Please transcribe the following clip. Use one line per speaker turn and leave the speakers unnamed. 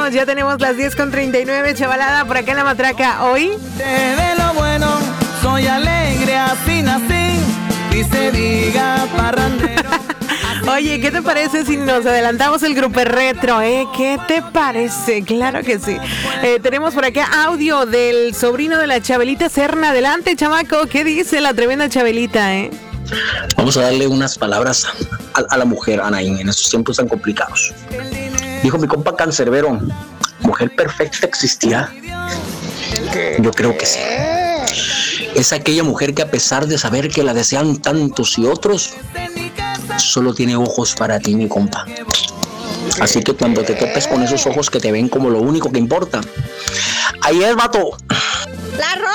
regresamos. Ya tenemos las 10:39, chavalada, por acá en La Matraca. Hoy
De lo bueno, soy alegre, así nací, y se diga parrandero.
Oye, ¿qué te parece si nos adelantamos el grupo retro, ¿Qué te parece? Claro que sí. Tenemos por acá audio del sobrino de la Chabelita Serna. Adelante, chamaco. ¿Qué dice la tremenda Chabelita,
Vamos a darle unas palabras a la mujer, Anaín, en estos tiempos tan complicados. Dijo mi compa Cancerbero, ¿mujer perfecta existirá? Yo creo que sí. Es aquella mujer que, a pesar de saber que la desean tantos y otros, solo tiene ojos para ti, mi compa. Así que cuando te topes con esos ojos que te ven como lo único que importa, ahí es, vato.
La